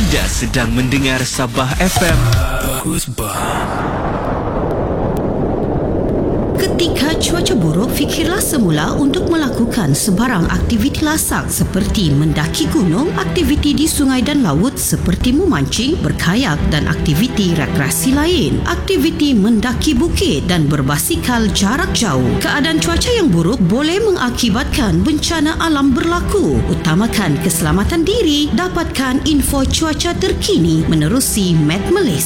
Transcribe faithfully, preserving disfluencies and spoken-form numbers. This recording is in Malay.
Anda sedang mendengar Sabah F M. Bagus bah. Ketika cuaca buruk, fikirlah semula untuk melakukan sebarang aktiviti lasak seperti mendaki gunung, aktiviti di sungai dan laut seperti memancing, berkayak dan aktiviti rekreasi lain. Aktiviti mendaki bukit dan berbasikal jarak jauh. Keadaan cuaca yang buruk boleh mengakibatkan bencana alam berlaku. Utamakan keselamatan diri. Dapatkan info cuaca terkini menerusi Met Malaysia.